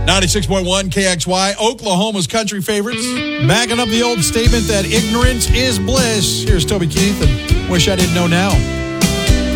96.1 KXY, Oklahoma's country favorites. Backing up the old statement that ignorance is bliss. Here's Toby Keith and Wish I Didn't Know Now.